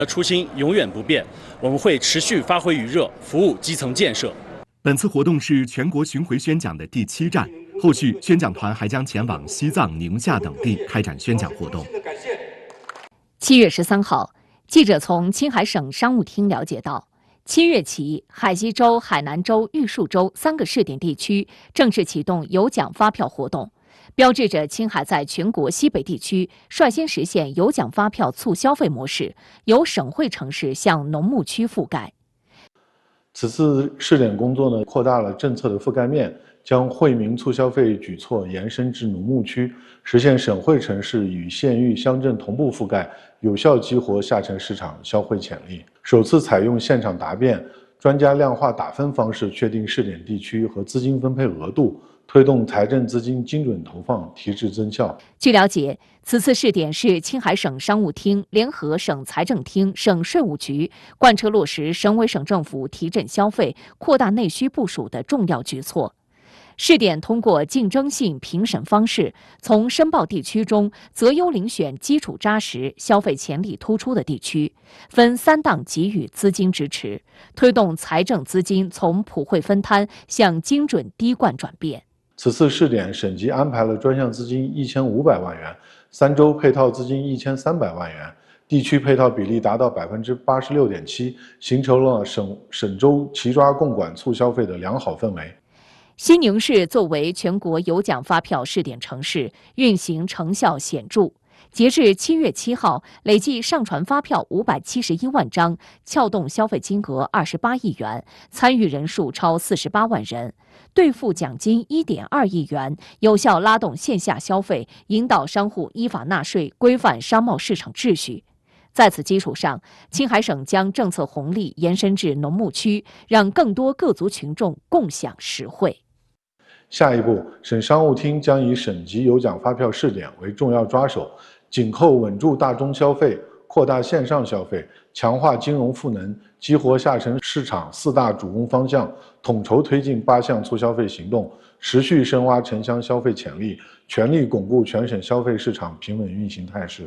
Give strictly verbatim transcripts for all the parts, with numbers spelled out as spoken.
初心永远不变，我们会持续发挥余热，服务基层建设。 本次活动是全国巡回宣讲的第七站，后续宣讲团还将前往西藏、宁夏等地开展宣讲活动。 七月十三号，记者从青海省商务厅了解到，七月起，海西州、海南州、玉树州三个试点地区正式启动有奖发票活动，标志着青海在全国西北地区率先实现有奖发票促消费模式，由省会城市向农牧区覆盖。 此次试点工作呢，扩大了政策的覆盖面，将惠民促消费举措延伸至农牧区，实现省会城市与县域乡镇同步覆盖，有效激活下沉市场消费潜力。首次采用现场答辩、专家量化打分方式确定试点地区和资金分配额度，推动财政资金精准投放，提质增效。 据了解，此次试点是青海省商务厅联合省财政厅、省税务局贯彻落实省委省政府提振消费、扩大内需部署的重要举措。试点通过竞争性评审方式，从申报地区中择优遴选基础扎实、消费潜力突出的地区，分三档给予资金支持，推动财政资金从普惠分摊向精准滴灌转变。 此次试点，省级安排了专项资金一千五百万元，三州配套资金一千三百万元，地区配套比例达到百分之八十六点七，形成了省省州齐抓共管促消费的良好氛围。 西宁市作为全国有奖发票试点城市，运行成效显著。截至七月七号，累计上传发票五百七十一万张，撬动消费金额二十八亿元，参与人数超四十八万人，兑付奖金一点二亿元，有效拉动线下消费，引导商户依法纳税，规范商贸市场秩序。在此基础上，青海省将政策红利延伸至农牧区，让更多各族群众共享实惠。 下一步，省商务厅将以省级有奖发票试点为重要抓手，紧扣稳住大宗消费、扩大线上消费、强化金融赋能、激活下沉市场四大主攻方向，统筹推进八项促消费行动，持续深挖城乡消费潜力，全力巩固全省消费市场平稳运行态势。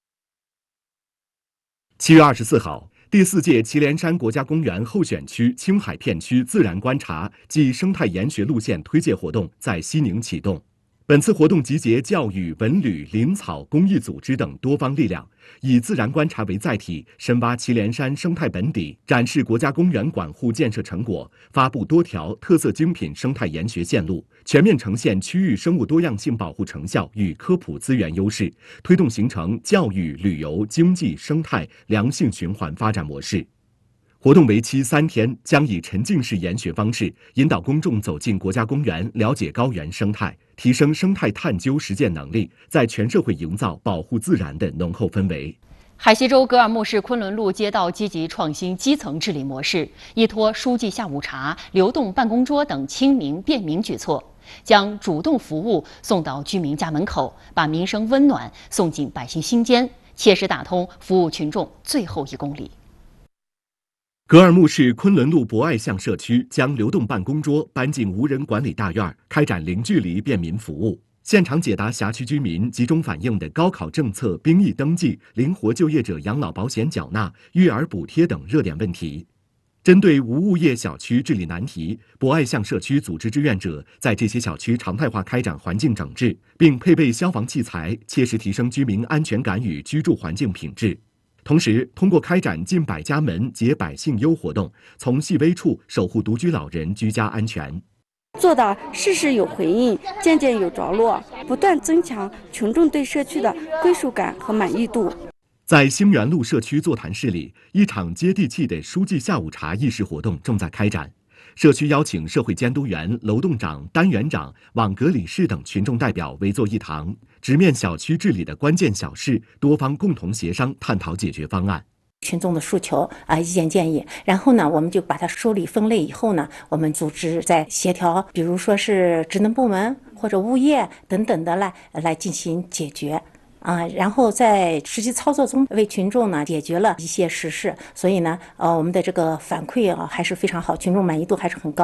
七月二十四号，第四届祁连山国家公园候选区青海片区自然观察暨生态研学路线推介活动在西宁启动。本次活动集结教育、文旅、林草、公益组织等多方力量，以自然观察为载体，深挖祁连山生态本底，展示国家公园管护建设成果，发布多条特色精品生态研学线路，全面呈现区域生物多样性保护成效与科普资源优势，推动形成教育、旅游、经济、生态良性循环发展模式。活动为期三天，将以沉浸式研学方式引导公众走进国家公园，了解高原生态，提升生态探究实践能力，在全社会营造保护自然的浓厚氛围。 海西州格尔木市昆仑路街道积极创新基层治理模式，依托书记下午茶、流动办公桌等亲民便民举措，将主动服务送到居民家门口，把民生温暖送进百姓心间，切实打通服务群众最后一公里。 格尔木市昆仑路博爱巷社区将流动办公桌搬进无人管理大院，开展零距离便民服务，现场解答辖区居民集中反映的高考政策、兵役登记、灵活就业者养老保险缴纳、育儿补贴等热点问题。针对无物业小区治理难题，博爱巷社区组织志愿者在这些小区常态化开展环境整治，并配备消防器材，切实提升居民安全感与居住环境品质。同时，通过开展进百家门、解百姓忧活动，从细微处守护独居老人居家安全， 做到事事有回应、件件有着落，不断增强群众对社区的归属感和满意度。 在兴元路社区座谈室里，一场接地气的书记下午茶议事活动正在开展。社区邀请社会监督员、楼栋长、单元长、网格理事等群众代表围坐一堂，直面小区治理的关键小事，多方共同协商探讨解决方案。 群众的诉求啊、意见建议，然后呢，我们就把它梳理分类以后呢，我们组织在协调，比如说是职能部门或者物业等等的来来进行解决。啊，然后在实际操作中为群众呢解决了一些实事，所以呢，呃，我们的这个反馈啊还是非常好，群众满意度还是很高。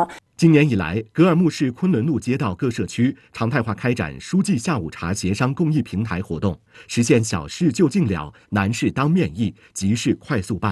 今年以来，格尔木市昆仑路街道各社区常态化开展书记下午茶协商公益平台活动，实现小事就近了、难事当面议、急事快速办。